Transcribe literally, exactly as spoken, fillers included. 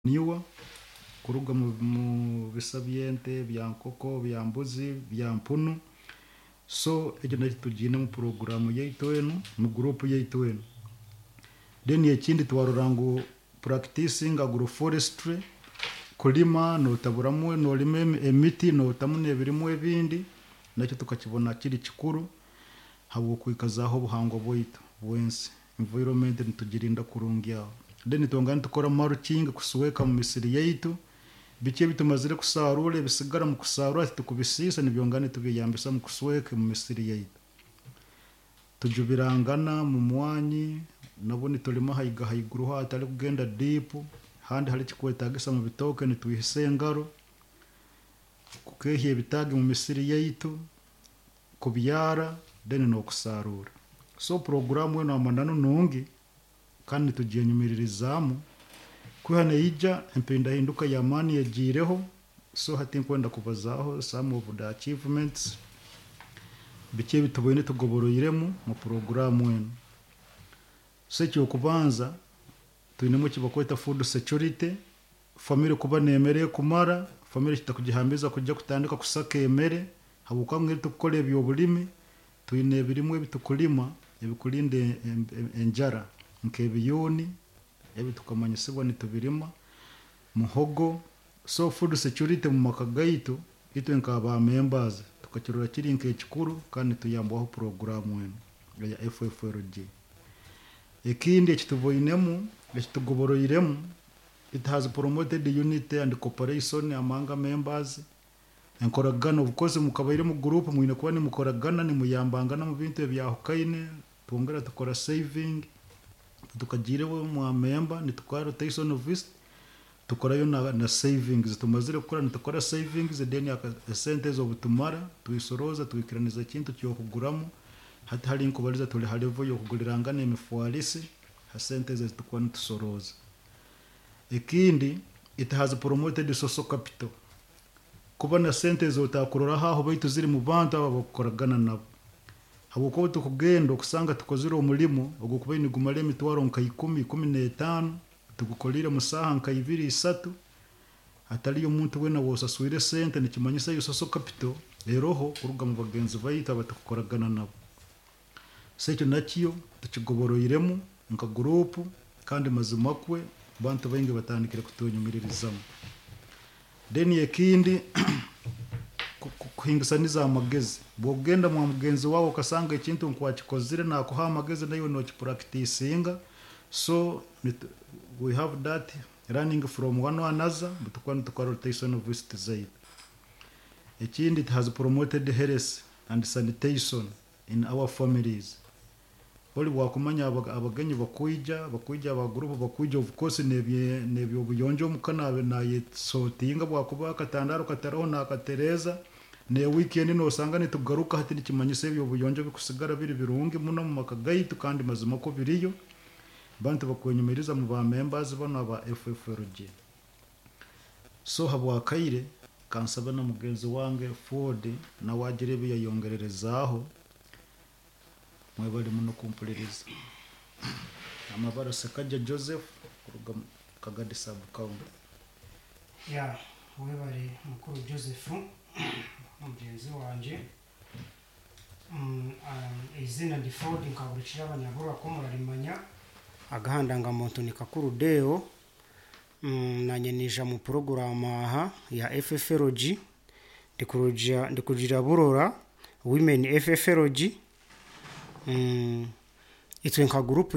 niwa kuruga mu bisabyente bya nkoko bya mbuzi bya mpunu so ejo nari tugine mu program yaitu eno mu group yaitu eno then yekindi twarurango practicing agroforestry kulima no taburamwe no lime emiti no tamune birimo ebindi nacyo tukakibona kiri kikuru habo kwikazaho buhango boito bwense environment nitugirinda kurungya then tongana tukora mulching kusuweka mu misiri yaitu bike bitumazire kusarura bisigara mu kusarura tukubisisa nibyongane tubiyambisa mu kusuweka mu misiri yaitu tujubirangana mu mwanyi nabone tolima hayiga hayiguru hatali kugenda deep handi hali kikwetagisa mu bitoke nituhisengaro kukehiye bitage mu misiri yaitu kubyara then no kusarura so program we no amandano nungi kandi tugiyenyumiririzamu kuhana ija empenda hinduka yamani yagireho so hati nkwenda kubazaho some of the achievements bike bitubone tugoboroyiremo mu program we secyo kubanza tuyinemo kibakweta food security family kuba nemereye kumara family kitakugihambiza kujya kutandika kusaka emere habukamwe tukole ebyo bulimi tuyine birimwe bitukulima ebikulinde enjara nkebiyoni ebi tukamanyisibwa nitubirima muhogo so food security mu makagayito ito nkaba members tukakirura kiri nke kikuru kandi tuyambaho program we ya F F R G ekindi ekituvoyinemu ekitugoboroyiremu it has promoted unity and cooperation among members enkoragano bukoze mukabayire mu group mwine kuba ni mukoragana ni muyambangana mu bintu byahukaine tongera tukora saving tukagirewe mu member ni tukora rotation of waste tukora yo na, na savings tumazire gukora nitukora savings then ya percentage of tumara tuyisoroza tuyikiraniza kintu cyo kuguramo hati hari inkubaliza tuli halevo yo kugulirangana emifwalisi percentage tukwana tusoroza ekindi it has promoted social capital kuba na sente zotakurora haho baitu ziri mu bantu aba bakoragana nabo habo ko tukugenda kusanga tukozira umulimo ogukuba inigumale mitwaro nka ikumi kumi n'etano tugukolira musaha nka ibiri isatu atali yo muntu wena wosaswire sente nikimanyisa yo social capital eroho kuruga mu bagenzi bayita batukoragana nabo secyo nakiyo tukigoboroyiremo nka group kandi mazimakwe bantu bayinge batandikira kutonyumiririzamu then yekindi kuhingisaniza amagezi bogenda mu mugenzi wawo ukasanga ikintu nkwakikozire nako ha amagezi nayo no kipracticinga so we have that running from one another butukwana tukora rotation of waste zaid ekindi it has promoted health and sanitation in our families boli wakumanya abagenyi bakujja bakujja aba group bakujja of course nebye nebyo buyonjo mukanabe naye sotinga bwakuba katandaro kataraho na katereza ne weekend no sanga nitugaruka hati nikimanyise ebyo buyonjo bikusigara biri birungi muno mu makagayito kandi mazima ko biriyo bantu bakwenyumiriza mu ba members bano aba F F R G so habwa kaire kansaba na mugenzi wange Ford na wagirebe yayongererezaho mwebali muno kumpuliriza amabara Sekaja Joseph kuruga Kagadi sub county ya mwebali mukuru Joseph mugenzi wanje mm um, izina ndi Ford nkaburikira abanyabura ko murarimanya agahanda nga muntu nikakuru deo mm nanyenija mu program aha ya F F R G ndikuruja ndikujira burora women F F R G mm itwe nka group